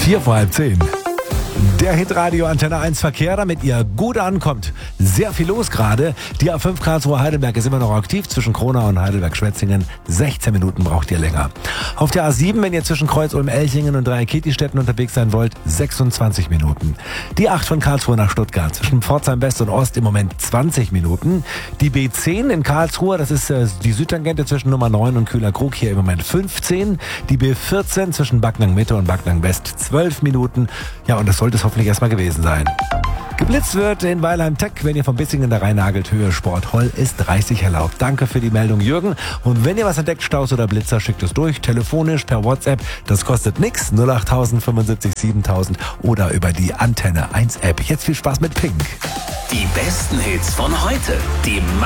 10:04. Der Hitradio Antenne 1 Verkehr, damit ihr gut ankommt. Sehr viel los gerade. Die A5 Karlsruhe Heidelberg ist immer noch aktiv. Zwischen Kronau und Heidelberg-Schwetzingen 16 Minuten braucht ihr länger. Auf der A7, wenn ihr zwischen Kreuz-Ulm-Elchingen und Dreikäthistetten unterwegs sein wollt, 26 Minuten. Die 8 von Karlsruhe nach Stuttgart zwischen Pforzheim West und Ost im Moment 20 Minuten. Die B10 in Karlsruhe, das ist die Südtangente zwischen Nummer 9 und Kühler-Krug, hier im Moment 15. Die B14 zwischen Backnang Mitte und Backnang West 12 Minuten. Ja, und das sollte es hoffentlich erstmal gewesen sein. Geblitzt wird in Weilheim Tech, wenn ihr von Bissingen da rein nagelt, Höhe Sportholl ist 30 erlaubt. Danke für die Meldung, Jürgen. Und wenn ihr was entdeckt, Staus oder Blitzer, schickt es durch, telefonisch, per WhatsApp. Das kostet nix, 08000 75 7000 oder über die Antenne 1 App. Jetzt viel Spaß mit Pink. Die besten Hits von heute. Die